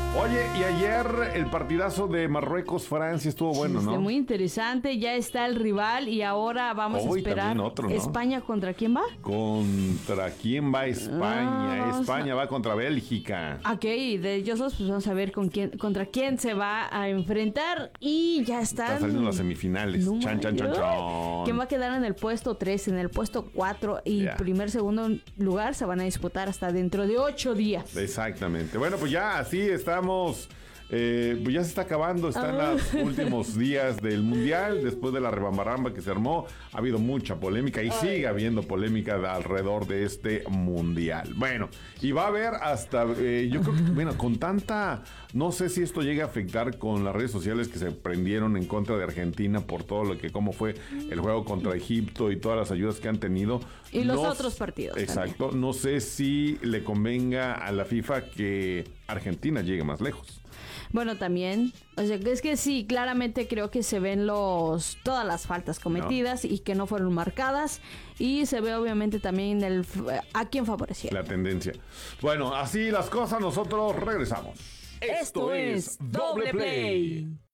Oye, y ayer el partidazo de Marruecos-Francia estuvo bueno, ¿no? Muy interesante, ya está el rival y ahora vamos a esperar otro, ¿no? España. ¿Contra quién va? ¿Contra quién va España? España va contra Bélgica. Ok, de ellos dos, pues vamos a ver contra quién se va a enfrentar. Y ya están saliendo las semifinales. Chan. ¿Quién va a quedar en el puesto 3, en el puesto 4 y segundo lugar se van a disputar hasta dentro de 8 días? Exactamente. Bueno, pues ya así estamos. Pues ya se está acabando, están los últimos días del Mundial, después de la rebambaramba que se armó, ha habido mucha polémica y sigue habiendo polémica alrededor de este Mundial. Bueno, y va a haber hasta, yo creo que, bueno, con tanta, no sé si esto llega a afectar con las redes sociales que se prendieron en contra de Argentina por todo lo que, cómo fue el juego contra Egipto y todas las ayudas que han tenido. Y los otros partidos. Exacto, también. No sé si le convenga a la FIFA que Argentina llegue más lejos. Bueno, también, o sea, es que sí, claramente creo que se ven todas las faltas cometidas y que no fueron marcadas, y se ve obviamente también a quién favorecía. La tendencia. Bueno, así las cosas, nosotros regresamos. Esto es Doble Play.